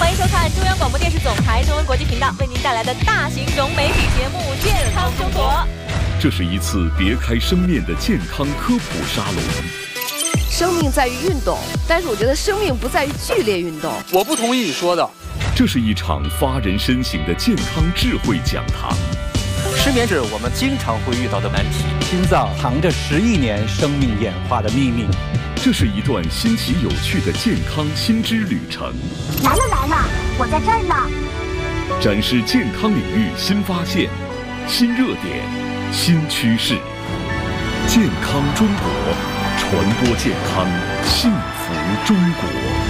欢迎收看中央广播电视总台中文国际频道为您带来的大型融媒体节目《健康中国》。 这是一次别开生面的健康科普沙龙。 生命在于运动，但是我觉得生命不在于剧烈运动。 我不同意你说的。 这是一场发人深省的健康智慧讲堂。 失眠是我们经常会遇到的难题。 心脏藏着10亿年生命演化的秘密。 这是一段新奇有趣的健康新知旅程。 来了，我在这儿呢。 展示健康领域新发现、新热点、新趋势。健康中国，传播健康，幸福中国。